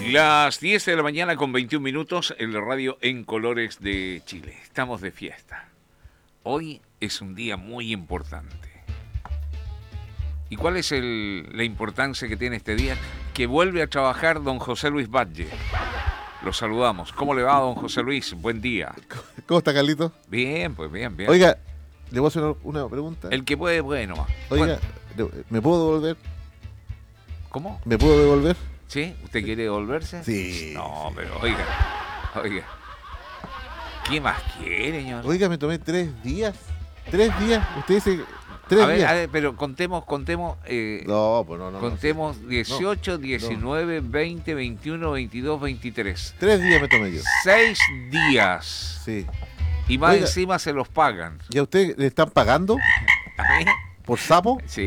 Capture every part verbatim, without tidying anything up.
Las diez de la mañana con veintiún minutos en la radio En Colores de Chile. Estamos de fiesta. Hoy es un día muy importante. ¿Y cuál es el, la importancia que tiene este día? Que vuelve a trabajar don José Luis Batlle. Lo saludamos. ¿Cómo le va, don José Luis? Buen día. ¿Cómo está, Carlito? Bien, pues bien, bien. Oiga, le voy a hacer una pregunta. El que puede, bueno. Oiga, bueno. ¿Me puedo devolver? ¿Cómo? ¿Me puedo devolver? ¿Sí? ¿Usted sí. quiere devolverse? Sí. No, pero oiga, oiga. ¿Qué más quiere, señor? Oiga, me tomé tres días. ¿Tres días? Usted dice tres a ver, días. A ver, pero contemos, contemos. Eh, no, pues no, no. Contemos no, dieciocho, no, diecinueve, no. veinte, veintiuno, veintidós, veintitrés. Tres días me tomé yo. Seis días. Sí. Y más oiga, encima se los pagan. ¿Y a usted le están pagando? ¿A mí? ¿Por sapo? Sí.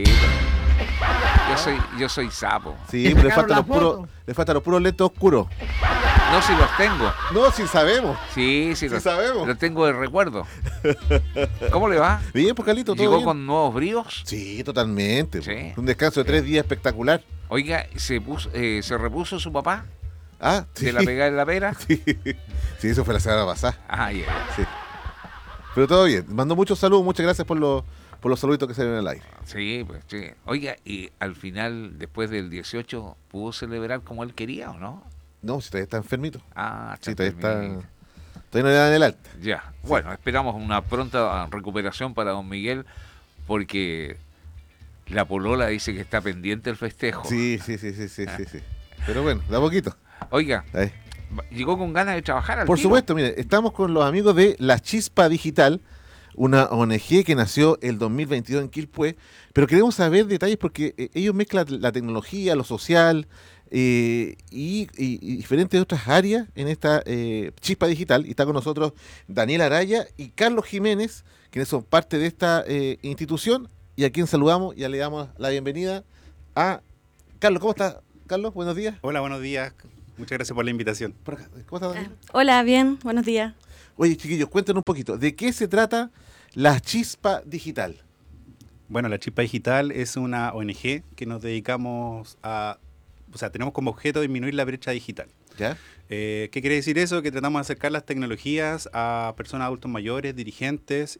Yo soy, yo soy sapo. Sí, pero le faltan los puros, le faltan los puros lentes oscuros. No, si los tengo. No, si sabemos. Sí, sí, sí los sabemos. Los tengo de recuerdo. ¿Cómo le va? Bien, pues, Carlito, todo ¿Llegó bien? con nuevos bríos? Sí, totalmente. Sí. Un descanso de tres días espectacular. Oiga, ¿se, puso, eh, ¿se repuso su papá? Ah, sí. ¿De la pegada en la pera? Sí. Sí, eso fue la semana pasada. Ah, ya. Yeah. Sí. Pero todo bien. Mando muchos saludos, muchas gracias por los por los saluditos que se ven en el aire. Sí, pues sí. Oiga, y al final, después del dieciocho, ¿pudo celebrar como él quería o no? No, si todavía está enfermito. Ah, está sí, todavía enfermito. está. Todavía no le dan el alta. Ya. Sí. Bueno, esperamos una pronta recuperación para don Miguel, porque la polola dice que está pendiente el festejo. Sí, sí, sí, sí, sí, sí, sí. Pero bueno, da poquito. Oiga, ahí. ¿Llegó con ganas de trabajar al Por tiro? supuesto, mire, estamos con los amigos de La Chispa Digital, una O N G que nació el dos mil veintidós en Quilpué, pero queremos saber detalles porque eh, ellos mezclan la tecnología, lo social eh, y, y, y diferentes otras áreas en esta eh, Chispa Digital. Y está con nosotros Daniel Araya y Carlos Jiménez, quienes son parte de esta eh, institución, y a quien saludamos y ya le damos la bienvenida a Carlos. ¿Cómo estás, Carlos? Buenos días. Hola, buenos días. Muchas gracias por la invitación. Por acá. ¿Cómo estás, Daniel? Uh, hola, bien, buenos días. Oye, chiquillos, cuéntanos un poquito, ¿de qué se trata La Chispa Digital? Bueno, La Chispa Digital es una O N G que nos dedicamos a, o sea, tenemos como objeto disminuir la brecha digital. ¿Ya? Eh, ¿Qué quiere decir eso? Que tratamos de acercar las tecnologías a personas adultos mayores, dirigentes